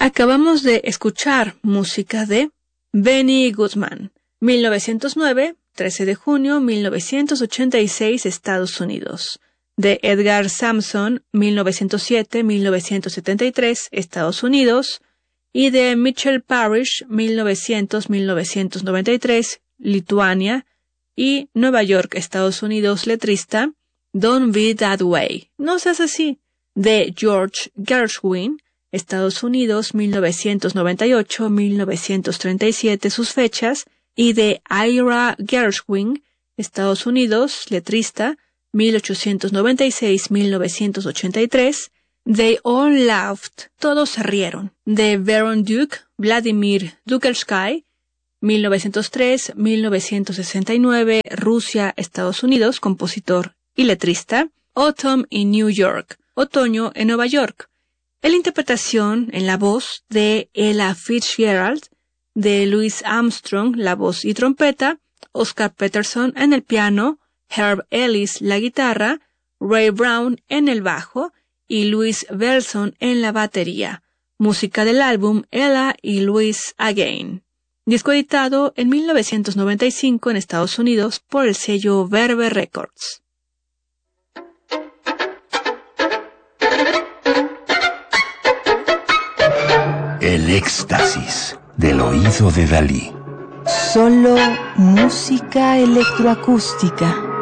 Acabamos de escuchar música de Benny Goodman, 1909, 13 de junio 1986, Estados Unidos. De Edgar Sampson, 1907-1973, Estados Unidos. Y de Mitchell Parish, 1900-1993, Lituania. Y Nueva York, Estados Unidos, letrista, Don't Be That Way, no seas así. De George Gershwin, Estados Unidos, 1998-1937, sus fechas. Y de Ira Gershwin, Estados Unidos, letrista, 1896-1983, They All Laughed, todos se rieron, de Baron Duke, Vladimir Dukelsky, 1903-1969, Rusia, Estados Unidos, compositor y letrista, Autumn in New York, otoño en Nueva York. La interpretación en la voz de Ella Fitzgerald, de Louis Armstrong, la voz y trompeta, Oscar Peterson en el piano, Herb Ellis la guitarra, Ray Brown en el bajo y Louis Belson en la batería. Música del álbum Ella y Louis Again. Disco editado en 1995 en Estados Unidos por el sello Verve Records. El éxtasis del oído de Dalí. Solo música electroacústica.